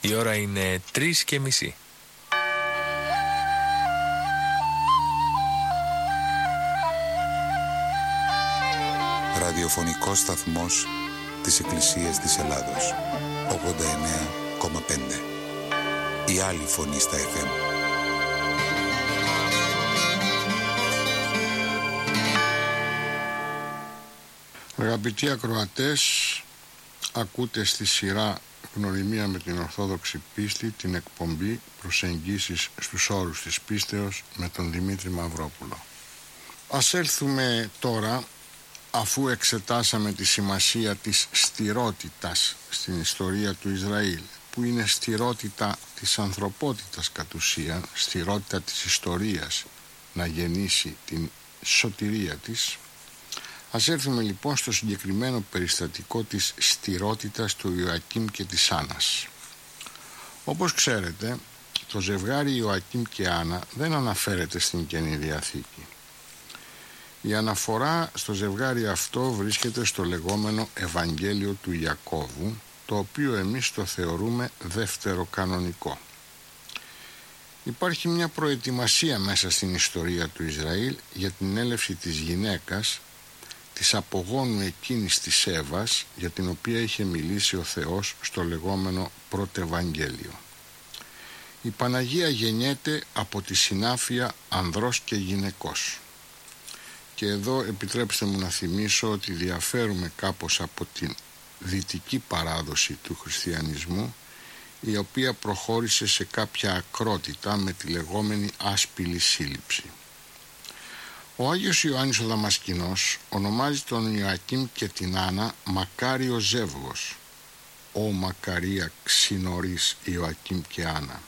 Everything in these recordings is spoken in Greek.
Η ώρα είναι 3:30. Ραδιοφωνικός σταθμός της Εκκλησίας της Ελλάδος. 89,5. Η άλλη φωνή στα FM. Αγαπητοί ακροατές, ακούτε στη σειρά Γνωριμία με την Ορθόδοξη Πίστη την εκπομπή Προσεγγίσεις στους όρους της πίστεως με τον Δημήτρη Μαυρόπουλο. Ας έλθουμε τώρα, αφού εξετάσαμε τη σημασία της στηρότητας στην ιστορία του Ισραήλ, που είναι στηρότητα της ανθρωπότητας κατ' ουσία, στηρότητα της ιστορίας να γεννήσει την σωτηρία της. Ας έρθουμε λοιπόν στο συγκεκριμένο περιστατικό της στηρότητας του Ιωακήμ και της Άννας. Όπως ξέρετε, το ζευγάρι Ιωακήμ και Άννα δεν αναφέρεται στην Καινή Διαθήκη. Η αναφορά στο ζευγάρι αυτό βρίσκεται στο λεγόμενο Ευαγγέλιο του Ιακώβου, το οποίο εμείς το θεωρούμε δευτεροκανονικό. Υπάρχει μια προετοιμασία μέσα στην ιστορία του Ισραήλ για την έλευση της γυναίκας, της απογόνου εκείνης της Εύας, για την οποία είχε μιλήσει ο Θεός στο λεγόμενο Πρωτευαγγέλιο. Η Παναγία γεννιέται από τη συνάφεια ανδρός και γυναικός. Και εδώ επιτρέψτε μου να θυμίσω ότι διαφέρουμε κάπως από την δυτική παράδοση του χριστιανισμού, η οποία προχώρησε σε κάποια ακρότητα με τη λεγόμενη άσπυλη σύλληψη. Ο Άγιος Ιωάννης ο Δαμασκηνός ονομάζει τον Ιωακήμ και την Άννα μακάριο ζεύγος, ο μακαρία ξινορής Ιωακήμ και Άννα.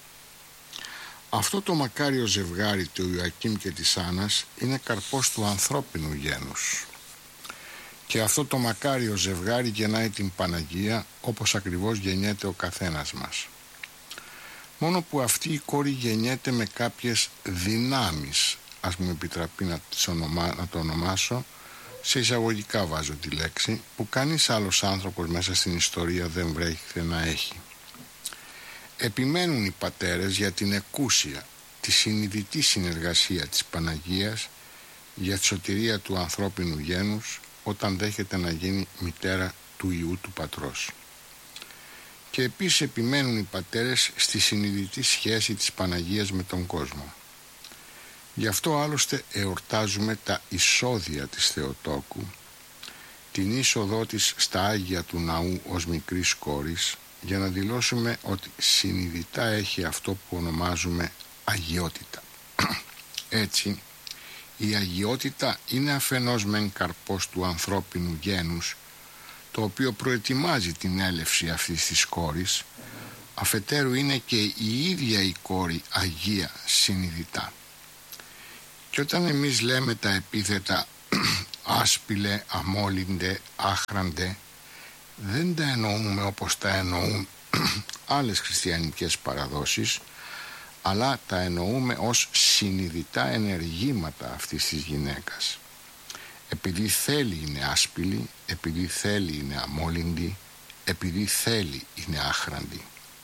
Αυτό το μακάριο ζευγάρι του Ιωακήμ και της Άννας είναι καρπός του ανθρώπινου γένους. Και αυτό το μακάριο ζευγάρι γεννάει την Παναγία, όπως ακριβώς γεννιέται ο καθένας μας. Μόνο που αυτή η κόρη γεννιέται με κάποιες δυνάμεις, ας μου επιτραπεί να το ονομάσω, σε εισαγωγικά βάζω τη λέξη, που κανείς άλλος άνθρωπος μέσα στην ιστορία δεν βρέχεται να έχει. Επιμένουν οι πατέρες για την εκούσια, τη συνειδητή συνεργασία της Παναγίας για τη σωτηρία του ανθρώπινου γένους όταν δέχεται να γίνει μητέρα του Υιού του Πατρός. Και επίσης επιμένουν οι πατέρες στη συνειδητή σχέση της Παναγίας με τον κόσμο. Γι' αυτό άλλωστε εορτάζουμε τα εισόδια της Θεοτόκου, την είσοδό της στα Άγια του Ναού ως μικρής κόρης, για να δηλώσουμε ότι συνειδητά έχει αυτό που ονομάζουμε αγιότητα. Έτσι, η αγιότητα είναι αφενός μεν καρπός του ανθρώπινου γένους, το οποίο προετοιμάζει την έλευση αυτής της κόρης, αφετέρου είναι και η ίδια η κόρη αγία συνειδητά. Και όταν εμείς λέμε τα επίθετα άσπιλε, αμόλυντε, άχραντε, δεν τα εννοούμε όπως τα εννοούν άλλες χριστιανικές παραδόσεις, αλλά τα εννοούμε ως συνειδητά ενεργήματα αυτής της γυναίκας. Επειδή θέλει είναι άσπιλη, επειδή θέλει είναι αμόλυντη, επειδή θέλει είναι άχραντη.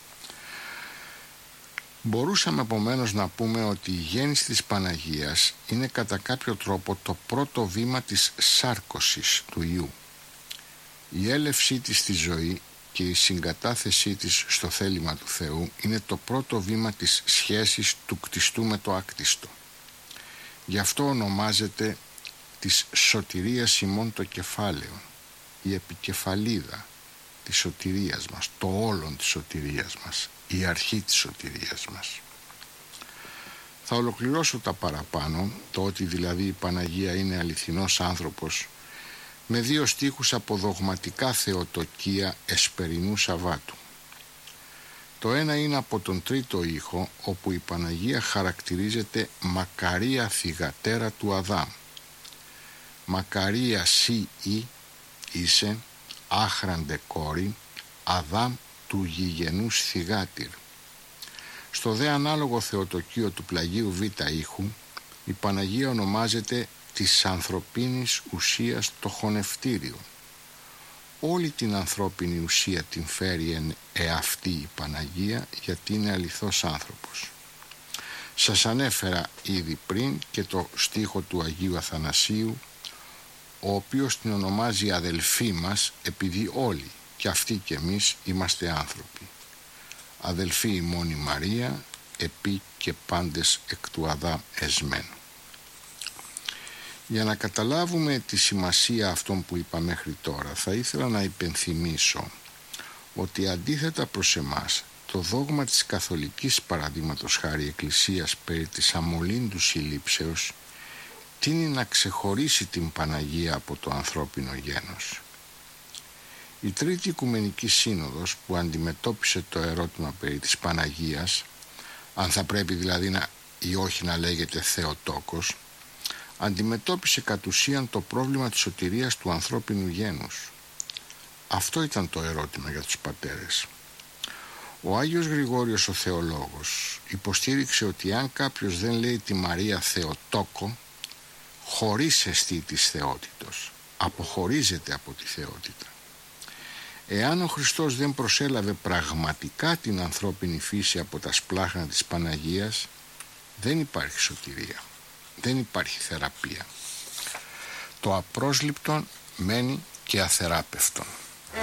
Μπορούσαμε επομένως να πούμε ότι η γέννηση της Παναγίας είναι κατά κάποιο τρόπο το πρώτο βήμα της σάρκωσης του Υιού. Η έλευσή της στη ζωή και η συγκατάθεσή της στο θέλημα του Θεού είναι το πρώτο βήμα της σχέσης του κτιστού με το άκτιστο. Γι' αυτό ονομάζεται της σωτηρίας ημών το κεφάλαιο, η επικεφαλίδα της σωτηρίας μας, το όλον της σωτηρίας μας, η αρχή της σωτηρίας μας. Θα ολοκληρώσω τα παραπάνω, το ότι δηλαδή η Παναγία είναι αληθινός άνθρωπος, με 2 στίχους από δογματικά Θεοτοκία Εσπερινού Σαββάτου. Το ένα είναι από τον 3ο ήχο, όπου η Παναγία χαρακτηρίζεται μακαρία θυγατέρα του Αδάμ. Μακαρία σύ είσαι, άχραντε κόρη, Αδάμ του γηγενούς θυγάτηρ. Στο δε ανάλογο Θεοτοκείο του πλαγίου Β ήχου, η Παναγία ονομάζεται της ανθρωπίνης ουσίας το χωνευτήριο, όλη την ανθρώπινη ουσία την φέρει εαυτή η Παναγία, γιατί είναι αληθώς άνθρωπος. Σας ανέφερα ήδη πριν και το στίχο του Αγίου Αθανασίου, ο οποίος την ονομάζει αδελφή μας, επειδή όλοι, και αυτοί και εμείς, είμαστε άνθρωποι. Αδελφή ημών η Μαρία, επί και πάντες εκ του Αδάμ εσμένου. Για να καταλάβουμε τη σημασία αυτών που είπα μέχρι τώρα, θα ήθελα να υπενθυμίσω ότι αντίθετα προς εμάς, το δόγμα της καθολικής παραδείγματος χάρη εκκλησίας περί της αμολύντου συλλήψεως τείνει να ξεχωρίσει την Παναγία από το ανθρώπινο γένος. Η Τρίτη Οικουμενική Σύνοδος, που αντιμετώπισε το ερώτημα περί της Παναγίας, αν θα πρέπει δηλαδή ή όχι να λέγεται Θεοτόκος, αντιμετώπισε κατ' ουσίαν το πρόβλημα της σωτηρίας του ανθρώπινου γένους. Αυτό ήταν το ερώτημα για τους πατέρες. Ο Άγιος Γρηγόριος ο Θεολόγος υποστήριξε ότι αν κάποιος δεν λέει τη Μαρία Θεοτόκο, χωρίς εστί της θεότητος, αποχωρίζεται από τη θεότητα. Εάν ο Χριστός δεν προσέλαβε πραγματικά την ανθρώπινη φύση από τα σπλάχνα της Παναγίας, δεν υπάρχει σωτηρία, δεν υπάρχει θεραπεία. Το απρόσληπτον μένει και αθεράπευτον.